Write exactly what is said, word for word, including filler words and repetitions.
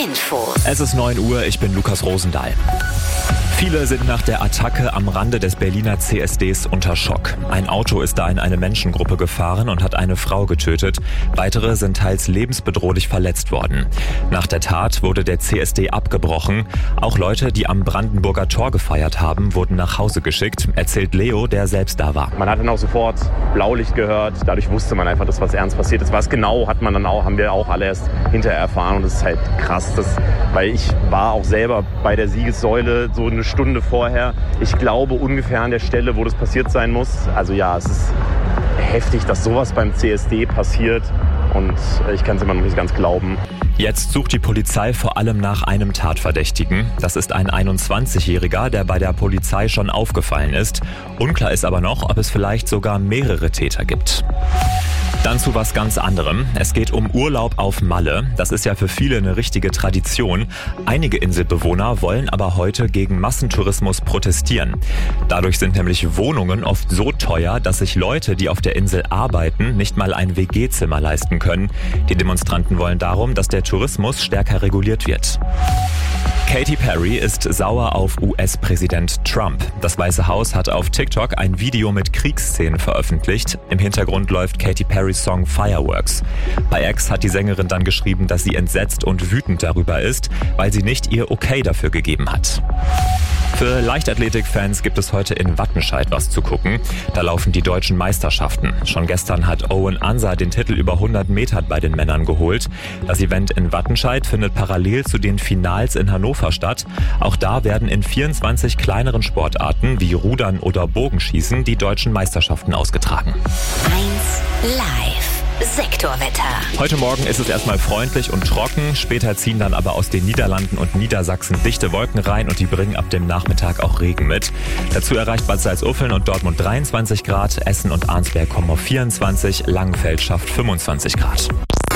Infos. Es ist neun Uhr, ich bin Lukas Rosendahl. Viele sind nach der Attacke am Rande des Berliner C S Ds unter Schock. Ein Auto ist da in eine Menschengruppe gefahren und hat eine Frau getötet. Weitere sind teils lebensbedrohlich verletzt worden. Nach der Tat wurde der C S D abgebrochen. Auch Leute, die am Brandenburger Tor gefeiert haben, wurden nach Hause geschickt, erzählt Leo, der selbst da war. Man hat dann auch sofort Blaulicht gehört. Dadurch wusste man einfach, dass was ernst passiert ist. Was genau hat man dann auch, haben wir auch alle erst hinterher erfahren. Und das ist halt krass, dass, weil ich war auch selber bei der Siegessäule so eine Stunde vorher. Ich glaube ungefähr an der Stelle, wo das passiert sein muss. Also ja, es ist heftig, dass sowas beim C S D passiert. Und ich kann es immer noch nicht ganz glauben. Jetzt sucht die Polizei vor allem nach einem Tatverdächtigen. Das ist ein einundzwanzigjähriger, der bei der Polizei schon aufgefallen ist. Unklar ist aber noch, ob es vielleicht sogar mehrere Täter gibt. Dann zu was ganz anderem. Es geht um Urlaub auf Malle. Das ist ja für viele eine richtige Tradition. Einige Inselbewohner wollen aber heute gegen Massentourismus protestieren. Dadurch sind nämlich Wohnungen oft so teuer, dass sich Leute, die auf der Insel arbeiten, nicht mal ein W G-Zimmer leisten können. Die Demonstranten wollen darum, dass der Tourismus stärker reguliert wird. Katy Perry ist sauer auf U S-Präsident Trump. Das Weiße Haus hat auf TikTok ein Video mit Kriegsszenen veröffentlicht. Im Hintergrund läuft Katy Perrys Song Fireworks. Bei X hat die Sängerin dann geschrieben, dass sie entsetzt und wütend darüber ist, weil sie nicht ihr Okay dafür gegeben hat. Für Leichtathletik-Fans gibt es heute in Wattenscheid was zu gucken. Da laufen die deutschen Meisterschaften. Schon gestern hat Owen Ansa den Titel über hundert Meter bei den Männern geholt. Das Event in Wattenscheid findet parallel zu den Finals in Hannover statt. Auch da werden in vierundzwanzig kleineren Sportarten wie Rudern oder Bogenschießen die deutschen Meisterschaften ausgetragen. eins live. Sektorwetter. Heute Morgen ist es erstmal freundlich und trocken. Später ziehen dann aber aus den Niederlanden und Niedersachsen dichte Wolken rein und die bringen ab dem Nachmittag auch Regen mit. Dazu erreicht Bad Salzuflen und Dortmund dreiundzwanzig Grad, Essen und Arnsberg kommen auf vierundzwanzig, Langenfeld schafft fünfundzwanzig Grad.